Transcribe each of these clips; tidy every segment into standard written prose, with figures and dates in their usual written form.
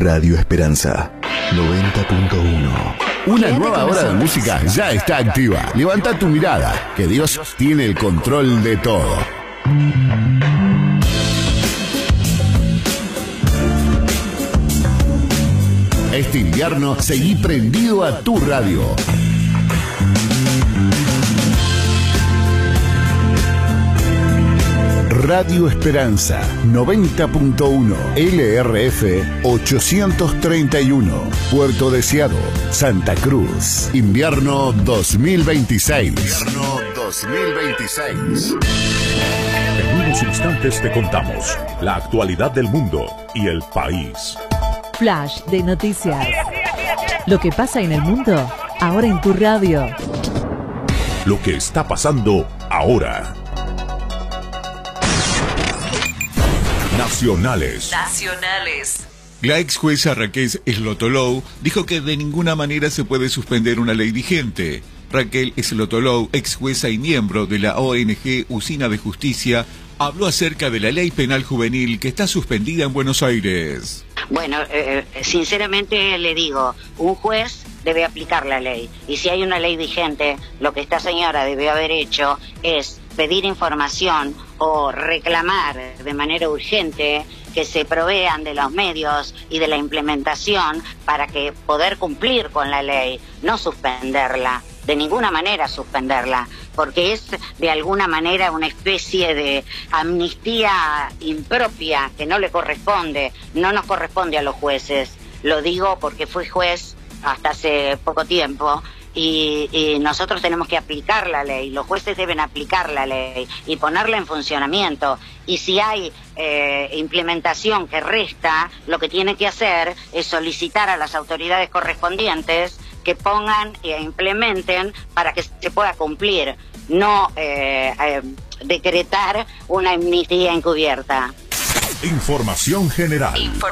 Radio Esperanza 90.1. Una nueva hora de música ya está activa. Levanta tu mirada, que Dios tiene el control de todo. Este invierno seguí prendido a tu radio. Radio Esperanza 90.1 LRF 831 Puerto Deseado, Santa Cruz. Invierno 2026. Invierno 2026. En unos instantes te contamos la actualidad del mundo y el país. Flash de noticias. Lo que pasa en el mundo, ahora en tu radio. Lo que está pasando ahora. Nacionales. La ex jueza Raquel Slottolou dijo que de ninguna manera se puede suspender una ley vigente. Raquel Slottolou, ex jueza y miembro de la ONG Usina de Justicia, habló acerca de la ley penal juvenil que está suspendida en Buenos Aires. Bueno, sinceramente le digo, un juez debe aplicar la ley. Y si hay una ley vigente, lo que esta señora debe haber hecho es pedir información o reclamar de manera urgente que se provean de los medios y de la implementación para que poder cumplir con la ley, no suspenderla, de ninguna manera suspenderla, porque es de alguna manera una especie de amnistía impropia que no le corresponde, no nos corresponde a los jueces. Lo digo porque fui juez hasta hace poco tiempo y nosotros tenemos que aplicar la ley, los jueces deben aplicar la ley y ponerla en funcionamiento. Y si hay implementación que resta, lo que tiene que hacer es solicitar a las autoridades correspondientes que pongan e implementen para que se pueda cumplir, no decretar una amnistía encubierta. Información general.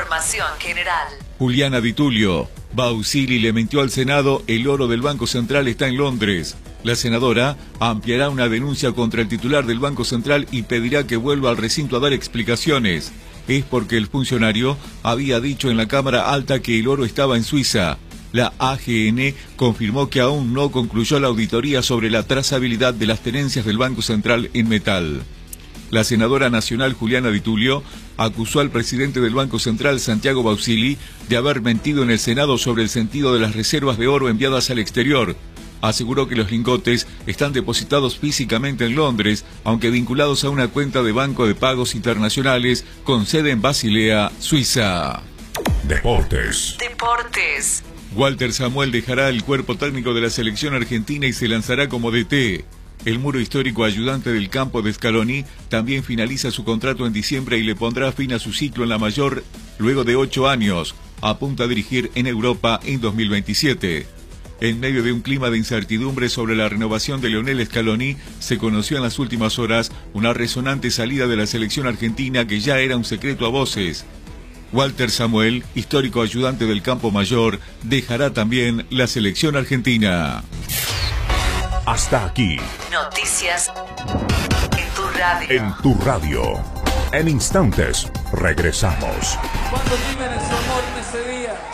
Juliana Di Tulio. Bausili le mintió al Senado, el oro del Banco Central está en Londres. La senadora ampliará una denuncia contra el titular del Banco Central y pedirá que vuelva al recinto a dar explicaciones. Es porque el funcionario había dicho en la Cámara Alta que el oro estaba en Suiza. La AGN confirmó que aún no concluyó la auditoría sobre la trazabilidad de las tenencias del Banco Central en metal. La senadora nacional Juliana Di Tulio acusó al presidente del Banco Central, Santiago Bausili, de haber mentido en el Senado sobre el sentido de las reservas de oro enviadas al exterior. Aseguró que los lingotes están depositados físicamente en Londres, aunque vinculados a una cuenta de banco de pagos internacionales con sede en Basilea, Suiza. Deportes. Walter Samuel dejará el cuerpo técnico de la selección argentina y se lanzará como DT. El muro histórico ayudante del campo de Scaloni también finaliza su contrato en diciembre y le pondrá fin a su ciclo en la mayor luego de 8 años. Apunta a dirigir en Europa en 2027. En medio de un clima de incertidumbre sobre la renovación de Lionel Scaloni, se conoció en las últimas horas una resonante salida de la selección argentina que ya era un secreto a voces. Walter Samuel, histórico ayudante del campo mayor, dejará también la selección argentina. Hasta aquí. Noticias en tu radio. En tu radio. En instantes regresamos. Cuando viven en su amor en ese día.